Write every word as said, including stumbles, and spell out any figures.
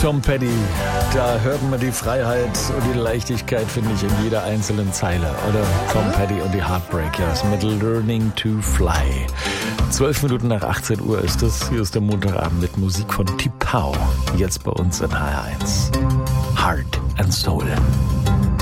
Tom Petty, da hört man die Freiheit und die Leichtigkeit, finde ich, in jeder einzelnen Zeile. Oder Tom Petty und die Heartbreakers mit Learning to Fly. Zwölf Minuten nach achtzehn Uhr ist es. Hier ist der Montagabend mit Musik von Tipau. Jetzt bei uns in H R eins. Heart and Soul.